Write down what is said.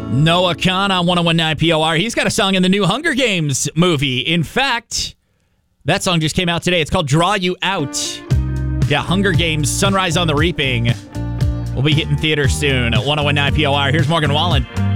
Noah Khan on 101.9 POR. He's got a song in the new Hunger Games movie. In fact, that song just came out today. It's called Draw You Out. Yeah, Hunger Games, Sunrise on the Reaping. We'll be hitting theaters soon at 101.9 POR. Here's Morgan Wallen.